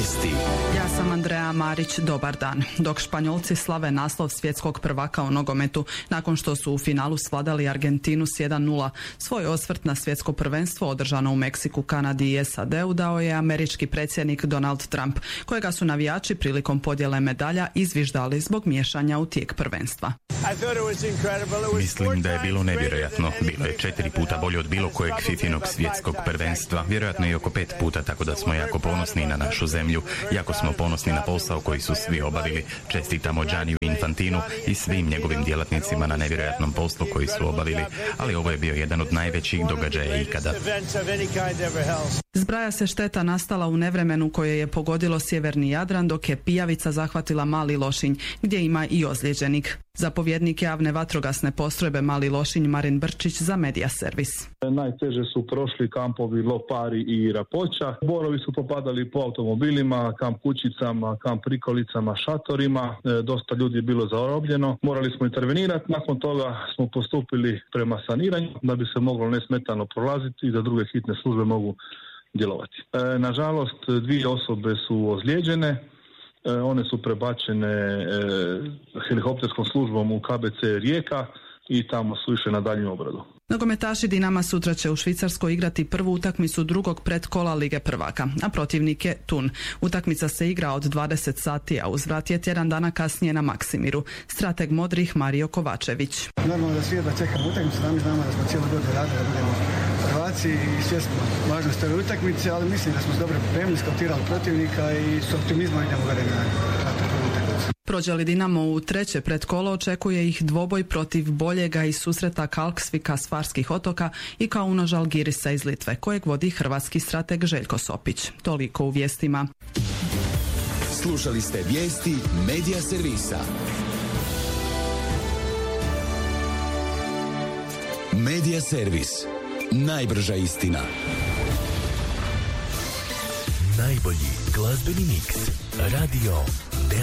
Vijesti. Ja sam Andreja Marić, dobar dan. Dok Španjolci slave naslov svjetskog prvaka u nogometu nakon što su u finalu svladali Argentinu s 1:0, svoj osvrt na svjetsko prvenstvo održano u Meksiku, Kanadi i SAD-u dao je američki predsjednik Donald Trump, kojega su navijači prilikom podjele medalja izviždali zbog miješanja u tijek prvenstva. Mislim da je bilo nevjerojatno. Bilo je 4 puta bolje od bilo kojeg Fifinog svjetskog prvenstva. Vjerojatno i oko 5 puta, tako da smo jako ponosni na našu zemlju. Jako smo ponosni na posao koji su svi obavili. Čestitamo Gianniju Infantinu i svim njegovim djelatnicima na nevjerojatnom poslu koji su obavili. Ali ovo je bio jedan od najvećih događaja ikada. Zbraja se šteta nastala u nevremenu koje je pogodilo sjeverni Jadran, dok je pijavica zahvatila Mali Lošinj, gdje ima i ozlijeđenih. Zapovjednik javne vatrogasne postrojbe Mali Lošinj Marin Brčić za Media Servis. Najteže su prošli kampovi Lopari i Rapoća. Borovi su popadali po automobilima, kamp kućicama, kamp prikolicama, šatorima. Dosta ljudi je bilo zarobljeno. Morali smo intervenirati. Nakon toga smo postupili prema saniranju da bi se moglo nesmetano prolaziti i da druge hitne službe mogu djelovati. Nažalost, 2 osobe su ozlijeđene. One su prebačene helikopterskom službom u KBC Rijeka i tamo su išle na daljnju obradu. Nogometaši Dinama sutra će u Švicarskoj igrati prvu utakmicu drugog predkola Lige prvaka, a protivnik je Thun. Utakmica se igra od 20 sati, a uzvrat je tjedan dana kasnije na Maksimiru. Strateg modrih Mario Kovačević. Normalno da svi da čekamo utakmicu, sami znamo da smo cijelu godinu radili da budemo prvaci i svjesni važnosti ove utakmice, ali mislim da smo se dobro pripremili, skautirali protivnika i s optimizmom idemo na prvu utakmicu. Prođe li Dinamo u treće predkolo, očekuje ih dvoboj protiv boljega iz susreta Kalksvika s Farskih otoka i Kauno Žalgirisa iz Litve, kojeg vodi hrvatski strateg Željko Sopić. Toliko u vijestima. Slušali ste vijesti Media Servisa. Media Servis. Najbrža istina. Najbolji glazbeni miks. Radio